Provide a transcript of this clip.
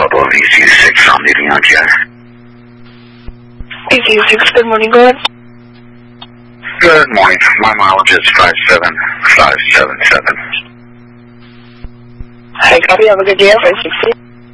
available, VCU6, I'm leaving on Jet. VCU6, good morning, go ahead. Good morning. My mileage is 57577. Hi, copy. Have a good day. 560.